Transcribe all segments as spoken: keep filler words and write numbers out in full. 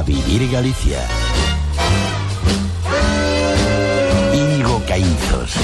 Vivir Galicia. Íñigo Caínzos.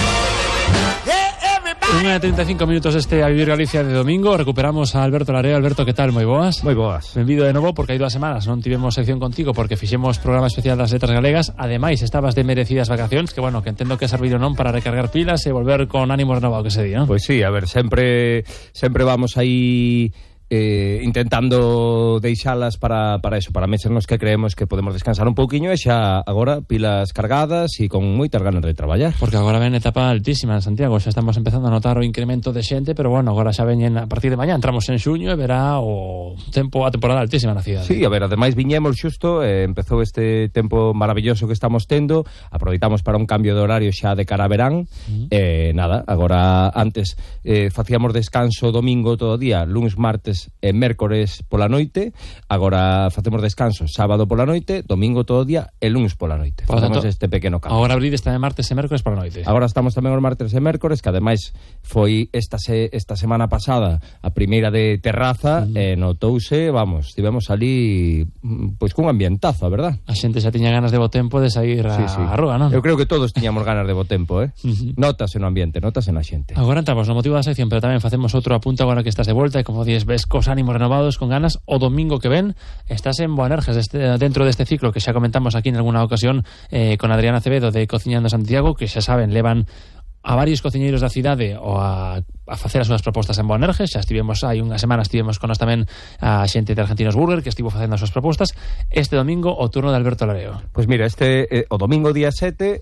Unha e trinta e cinco minutos este A Vivir Galicia de domingo. Recuperamos a Alberto Lareo. Alberto, que tal? Moi boas. Moi boas. Benvido de novo, porque hai dúas semanas non tivemos sección contigo porque fixemos programa especial das letras galegas. Ademais, estabas de merecidas vacacións, que bueno, que entendo que servido non para recargar pilas e volver con ánimo renovado que se di, non? Pois sí, a ver, sempre sempre vamos aí eh, intentando deixalas para, para eso, para meses nos que creemos que podemos descansar un pouquiño e xa agora pilas cargadas e con moitas ganas de traballar. Porque agora ven etapa altísima en Santiago, xa estamos empezando a notar o incremento de xente, pero bueno, agora xa veñen a partir de mañá, entramos en xuño e verá o tempo, a temporada altísima na cidade. Sí, a ver, ademais viñemos xusto, eh, empezou este tempo maravilloso que estamos tendo, aproveitamos para un cambio de horario xa de cara a verán, uh-huh. e eh, nada, agora antes eh, facíamos descanso domingo todo o día, luns, martes e mércores pola noite, agora facemos descanso sábado pola noite, domingo todo o día e luns pola noite. Por Facemos tanto, este pequeno cambio. Agora abrides tamén martes e mércores pola noite. Agora estamos tamén os martes e mércores, que ademais foi esta se, esta semana pasada a primeira de terraza, uh-huh. e notouse, vamos, estivemos ali pois cun ambientazo, a verdad. A xente xa tiña ganas de bo tempo de sair a, sí, sí. a rúa, non? Eu creo que todos tiñamos ganas de bo tempo, eh? Uh-huh. Notase no ambiente, notase na xente. Agora entramos no motivo da sección, pero tamén facemos outro apunto agora que estás de volta e como dices, ves cos ánimos renovados, con ganas. O domingo que ven estás en Boanerges, este, dentro deste ciclo que xa comentamos aquí en alguna ocasión eh, con Adriana Acevedo de Cociñando Santiago, que xa saben, levan a varios cociñeiros da cidade ou a, a facer as súas propostas en Boanerges. Xa estivemos hai unha semana, estivemos con nós tamén a xente de Argentinos Burger que estivo facendo as súas propostas. Este domingo o turno de Alberto Lareo. Pois mira, este eh, o domingo día sete,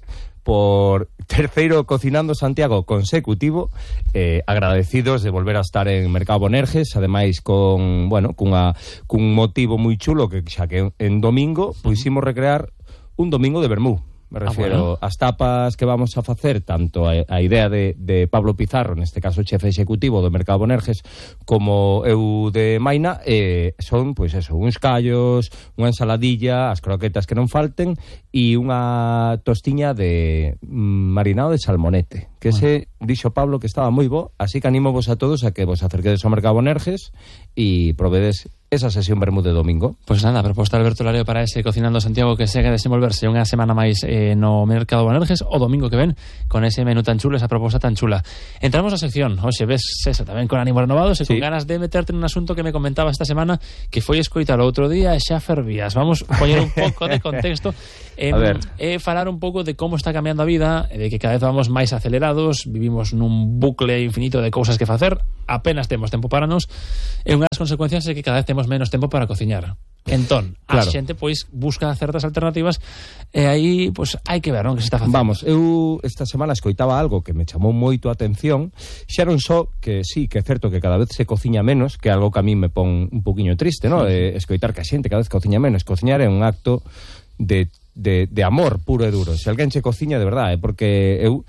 por terceiro Cocinando Santiago consecutivo, eh, agradecidos de volver a estar en Mercado Boanerges, ademais con, bueno, cunha, cun motivo moi chulo que xa que en domingo puximos recrear un domingo de vermú. Me refiero, ah, bueno. As tapas que vamos a facer, tanto a, a idea de, de Pablo Pizarro, neste caso chefe executivo do Mercado Boanerges, como eu de Maina, eh, son, pois eso, uns callos, unha ensaladilla, as croquetas que non falten, e unha tostiña de mm, marinado de salmonete, que ese bueno. Dixo Pablo que estaba moi bo, así que animo vos a todos a que vos acerquedes ao Mercado Boanerges e provedes esa sesión vermú de domingo. Pois pues nada, proposta Alberto Lareo para ese Cocinando Santiago que segue a desenvolverse unha semana máis eh, no Mercado Boanerges o domingo que ven con ese menú tan chulo, esa proposta tan chula. Entramos na sección, oxe, ves esa tamén con ánimo renovados e sí. Con ganas de meterte en un asunto que me comentaba esta semana que foi escoitar o outro día e xa fervías. Vamos a poñer un pouco de contexto e eh, falar un pouco de como está cambiando a vida, de que cada vez vamos máis acelerados, vivimos nun bucle infinito de cousas que facer, apenas temos tempo para nos e unhas consecuencias é que cada vez temos menos tempo para cociñar. Entón, a claro. Xente pois busca certas alternativas e aí pois hai que ver, non, que se está facendo. Vamos, eu esta semana escoitaba algo que me chamou moito a atención, xa non só que sí, que é certo que cada vez se cociña menos, que é algo que a mí me pon un poquinho triste, non? Sí. Eh, escoitar que a xente cada vez cociña menos. Cociñar é un acto de, de, de amor puro e duro. Se alguén se cociña de verdade, porque eu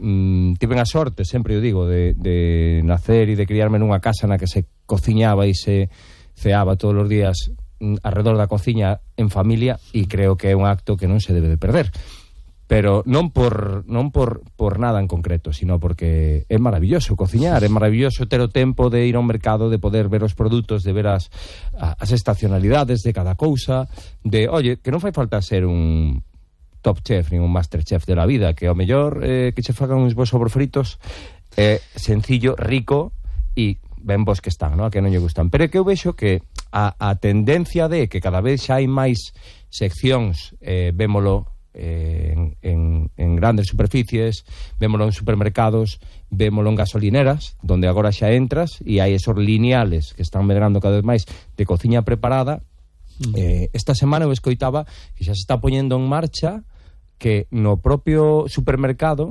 mm, tiven a sorte, sempre eu digo, de, de nacer e de criarme nunha casa na que se cociñaba e se ceaba todos os días alrededor da cociña en familia, e creo que é un acto que non se debe de perder, pero non por non por, por nada en concreto, sino porque é maravilloso cociñar, é maravilloso ter o tempo de ir ao mercado, de poder ver os produtos, de ver as, as estacionalidades de cada cousa, de, oye, que non fai falta ser un top chef nin un master chef de la vida, que ao mellor eh, que che fagan uns bons sobrefritos é eh, sencillo, rico e ben vos que están, ¿no? A que non lle gustan. Pero é que eu vexo que a, a tendencia de que cada vez xa hai máis seccións, eh, vémolo eh, en, en, en grandes superficies, vémolo en supermercados, vémolo en gasolineras, donde agora xa entras e hai esos lineales que están medrando cada vez máis de cociña preparada. Mm. Eh, esta semana eu escoitaba que xa se está poñendo en marcha que no propio supermercado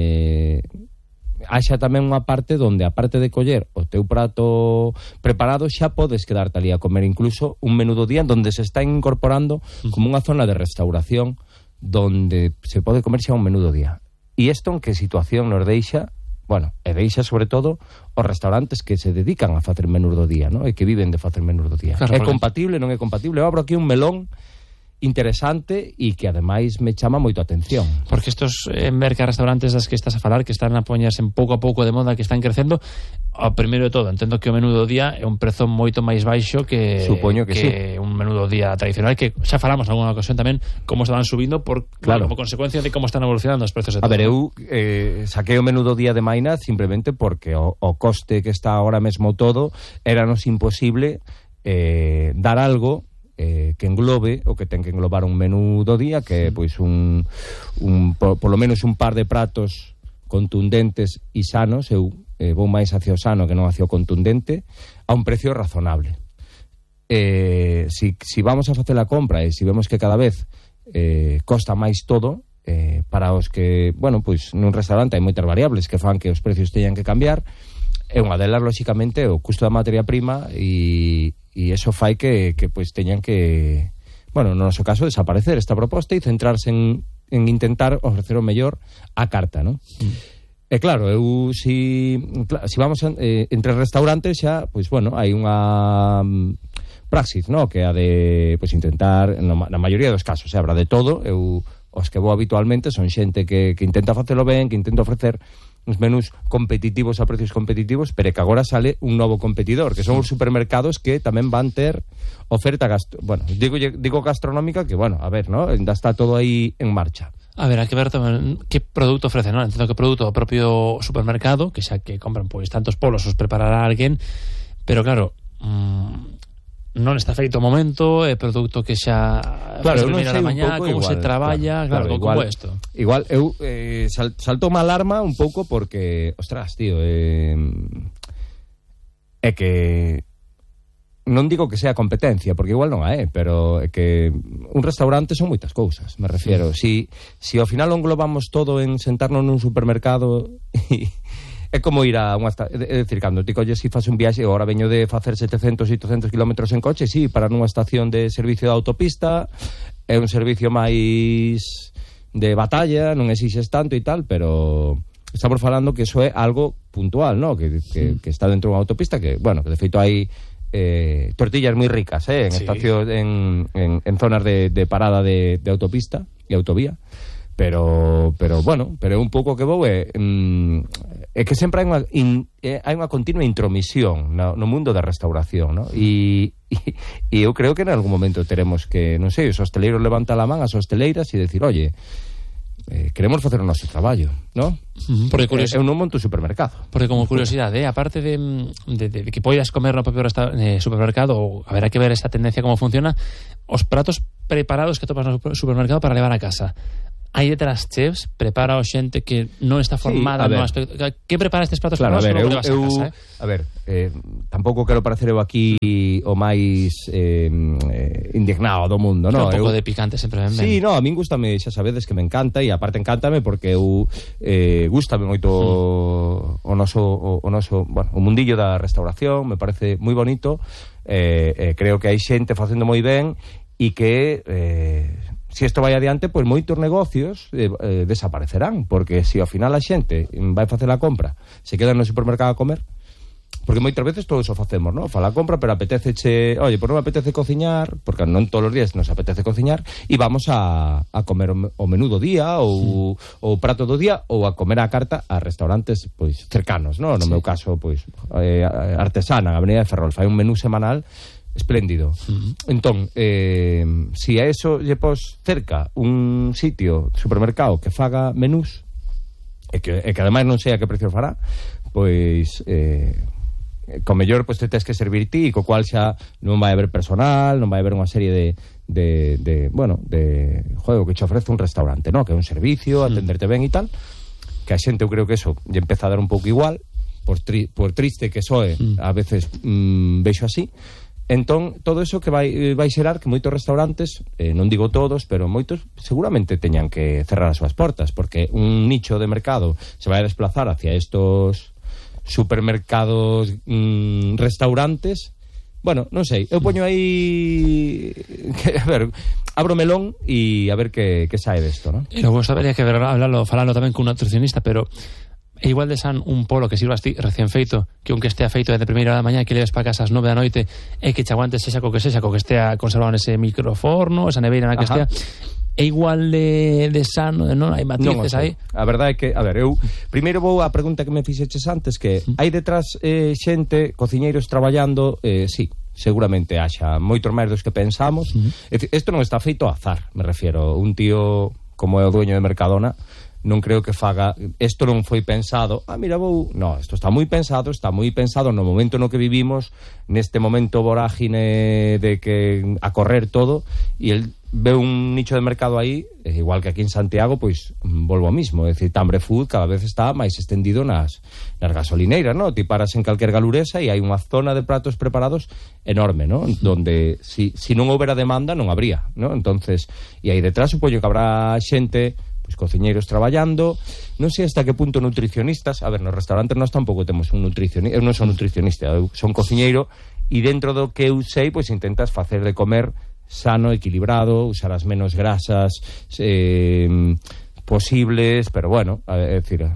eh, haxa tamén unha parte donde, aparte de coller o teu prato preparado, xa podes quedarte ali a comer incluso un menú do día donde se está incorporando como unha zona de restauración donde se pode comer xa un menú do día. E isto en que situación nos deixa, bueno, e deixa sobre todo os restaurantes que se dedican a facer menús do día, ¿no? E que viven de facer menús do día. Claro, é compatible, non é compatible? Eu abro aquí un melón interesante e que ademais me chama moito a atención. Porque estos eh, merca-restaurantes das que estás a falar, que están a poñerse en pouco a pouco de moda, que están crecendo, ao primeiro de todo, entendo que o menú do día é un prezo moito máis baixo que, Supoño que, que sí. un menú do día tradicional, que xa falamos en alguna ocasión tamén como estaban subindo por, claro, como consecuencia de como están evolucionando os prezos de todo. A ver, eu eh, saquei o menú do día de Maina simplemente porque o, o coste que está ahora mesmo todo éranos imposible eh, dar algo Eh, que englobe o que ten que englobar un menú do día, que é pois un, un por, por lo menos un par de pratos contundentes e sanos. Eu eh, vou máis hacia o sano que non hacia o contundente, a un precio razonable. Eh, si, si vamos a facer a compra e si vemos que cada vez eh, costa máis todo, eh, para os que, bueno, pois nun restaurante hai moitas variables que fan que os precios teñan que cambiar, e unha delas, lóxicamente, o custo da materia prima, e e eso fai que, que pois teñan que, bueno, no noso caso, desaparecer esta proposta e centrarse en, en intentar ofrecer o mellor a carta, non? Mm. E claro, eu si, si vamos a, eh, entre restaurantes xa, pois bueno, hai unha praxis, non? Que a de, pois intentar, no, na maioría dos casos, se habrá de todo. Eu, os que vou habitualmente son xente que, que intenta facelo ben, que intenta ofrecer uns menús competitivos a precios competitivos, pero que agora sale un novo competidor, que son os supermercados, que tamén van ter oferta gastro... bueno, digo, digo gastronómica, que bueno, a ver, ¿no? Ainda está todo aí en marcha. A ver, hai que ver tamén que produto ofrecen, non? Entendo que produto o propio supermercado, que xa que compran pois tantos polos os preparará alguén, pero claro, mmm, non está feito o momento, é produto que xa claro, eu non sei mañá, como igual, se traballa, claro, claro, claro, como isto. Igual, eu eh, sal, saltou má alarma un pouco porque, ostras, tío, eh, é que non digo que sea competencia, porque igual non é, pero é que un restaurante son moitas cousas, me refiero. Sí. Si, si ao final englobamos todo en sentarnos nun supermercado e é como ir a unha... É dicir, cando ti colles si faz un viaxe, agora veño de facer setecentos, oitocentos kilómetros en coche, sí, para nunha estación de servicio de autopista, é un servicio máis de batalla, non exixes tanto e tal, pero estamos falando que eso é algo puntual, ¿no? Que, que, que está dentro dunha autopista, que, bueno, que de feito hai eh, tortillas moi ricas, eh, en sí. estación, en, en, en zonas de, de parada de, de autopista e autovía. Pero, pero bueno, pero un pouco que vou é, mm, é que sempre hai unha, in, é, hai unha continua intromisión no, no mundo da restauración, ¿no? E, e, e eu creo que en algún momento teremos que, non sei, os hosteleiros levantan a man, as hosteleiras, e decir, oye, eh, queremos facer o noso traballo, ¿no? Porque curiosi... eu non monto supermercado. Porque como curiosidade, eh, aparte de, de, de que poidas comer no propio resta... eh, supermercado, ou haberá que ver esta tendencia como funciona, os pratos preparados que topas no supermercado para levar a casa, hai detrás chefs, prepara o xente que non está formada sí, no aspecto... Que prepara estes pratos claro, para nós? Eu, eu, a, casa, eh? a ver, eh, tampouco quero parecer eu aquí o máis eh, indignado do mundo, no? Un pouco eu... de picante sempre ben ben. Sí, no, a min gustame, xa sabedes que me encanta, e aparte encántame porque eu eh, gustame moito mm. o noso o, o noso, bueno, o mundillo da restauración, me parece moi bonito, eh, eh, creo que hai xente facendo moi ben e que eh, si isto vai adiante, pois moitos negocios eh, eh, desaparecerán, porque se ao final a xente vai facer a compra, se queda no supermercado a comer, porque moitas veces todos o facemos, ¿no? Fa a compra, pero apetéceche, oye, pois non me apetece cociñar, porque non todos os días nos apetece cociñar, e vamos a, a comer o menú do día ou mm. o prato do día, ou a comer a carta a restaurantes pois cercanos, ¿no? No sí. meu caso, pois eh, Artesana, a Avenida de Ferrol, fai un menú semanal espléndido. Uh-huh. Entón, eh, si a eso lle pos cerca un sitio, supermercado, que faga menús, e que, e que ademais non sei a que precio fará, pois eh, co mellor pois te tes que servir ti, e co cual xa non vai haber personal, non vai haber unha serie de, de, de bueno, de juego que che ofrece un restaurante, ¿no? Que é un servicio, atenderte ben e tal, que a xente eu creo que eso lle empeza a dar un pouco igual, por, tri, por triste que soe, mm. a veces mm, vexo así. Entón, todo eso que vai, vai xerar que moitos restaurantes, eh, non digo todos, pero moitos seguramente teñan que cerrar as súas portas, porque un nicho de mercado se vai a desplazar hacia estos supermercados, mmm, restaurantes. Bueno, non sei, eu poño aí que, a ver, abro melón e a ver que, que sae desto, ¿no? E logo sabería que ver, hablarlo, falalo tamén cun nutricionista, pero E igual de san un polo que sirvas ti recién feito, que aunque estea feito de primeira hora da mañá, que leves para casa ás nove da noite e que che aguantes sexa co que sexa, co que estea conservado nese microforno, esa neveira na que Ajá. estea, é igual de, de sano, non? Hai matices Non, aí. A verdade é que, a ver, eu primeiro vou á pregunta que me fixeches antes, que hai detrás eh, xente, cociñeiros traballando, eh, sí, seguramente haxa moitos máis dos que pensamos. Uh-huh. Isto non está feito ao azar, me refiero. Un tío como é o dueño de Mercadona non creo que faga, isto non foi pensado, ah, mira, vou, no, isto está moi pensado, está moi pensado no momento no que vivimos, neste momento vorágine de que a correr todo, e el ve un nicho de mercado aí, igual que aquí en Santiago, pois volvo ao mismo, é dicir, Tambre Food cada vez está máis extendido nas, nas gasolineiras, ¿no? Ti paras en calquer galuresa e hai unha zona de pratos preparados enorme, ¿no? Donde si, si non houbera demanda non habría, ¿no? Entonces, e aí detrás supoño que habrá xente, pois cociñeiros traballando, non sei hasta que punto nutricionistas. A ver, nos restaurantes nós tampouco temos un nutricionista, eu non son nutricionista, eu son cociñeiro, e dentro do que eu sei, pois intentas facer de comer sano, equilibrado, usar as menos grasas eh, posibles, pero bueno, é dicir,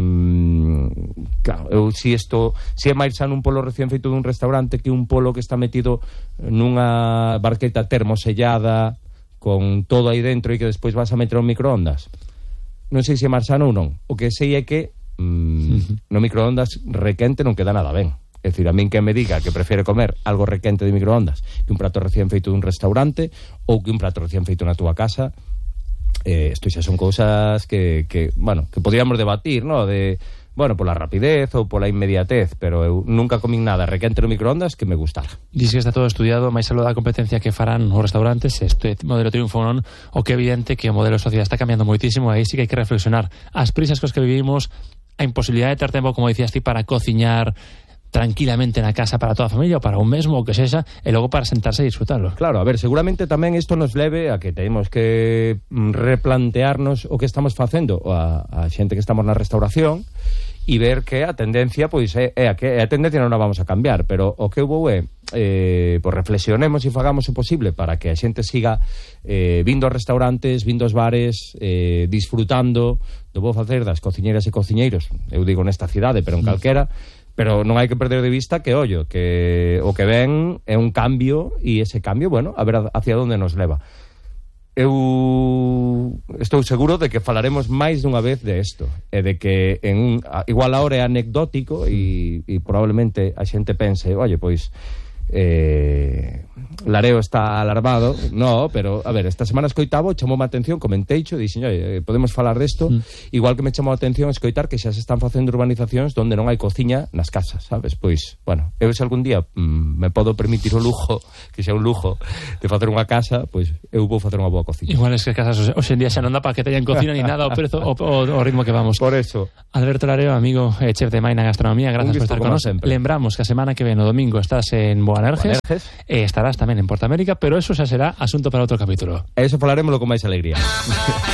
mmm, claro, eu si isto, si é máis sano un polo recién feito dun restaurante que un polo que está metido nunha barqueta termosellada con todo aí dentro e que despois vas a meter ao microondas. Non sei se é máis sano ou non. O que sei é que mm, uh-huh. no microondas requente non queda nada ben. É dicir, a min que me diga que prefiere comer algo requente de microondas que un prato recién feito dun restaurante ou que un prato recién feito na túa casa, eh, isto xa son cousas que, que, bueno, que podríamos debatir, ¿no? De, bueno, pola rapidez ou pola inmediatez, pero eu nunca comín nada requente no microondas que me gustara. Dice que está todo estudiado, máis aló da competencia que farán os restaurantes, este modelo triunfo non, o que é evidente que o modelo de sociedade está cambiando moitísimo, aí sí que hai que reflexionar as prisas cos que vivimos, a imposibilidade de ter tempo, como dicías ti, para cociñar tranquilamente na casa para toda a familia ou para un mesmo, o que sexa, e logo para sentarse e disfrutarlo. Claro, a ver, seguramente tamén isto nos leve a que temos que replantearnos o que estamos facendo a, a xente que estamos na restauración e ver que a tendencia, pois, é, é a que a tendencia non a vamos a cambiar, pero o que eu vou é eh, pois reflexionemos e fagamos o posible para que a xente siga eh, vindo aos restaurantes, vindo aos bares, eh, disfrutando do bo facer das cociñeiras e cociñeiros, eu digo nesta cidade, pero en calquera, pero non hai que perder de vista que, ollo, que o que ven é un cambio e ese cambio, bueno, a ver hacia onde nos leva. Eu estou seguro de que falaremos máis dunha vez de isto, e de que en un, igual ahora é anecdótico e, e probablemente a xente pense, oye, pois eh, Lareo está alarmado, no, pero a ver, esta semana escoitaba, chamoume a atención, comenteicho, dixen, oye, podemos falar desto, mm. igual que me chamou a atención escoitar que xa se están facendo urbanizacións donde non hai cociña nas casas, sabes? Pois, bueno, eu se algún día mm, me podo permitir o lujo, que xa un lujo de facer unha casa, pois eu vou facer unha boa cociña. Igual es que casas hoxe en día xa non dá para que teñan cocina ni nada o prezo o, o, o ritmo que vamos. Por eso. Alberto Lareo, amigo, eh, chef de Maina Gastronomía, gracias por estar con nós. Lembramos que a semana que ven o domingo estás en Boanerges, e eh, estarás tamén en Portamérica, pero eso xa será asunto para outro capítulo. Eso falaremoslo con máis alegría.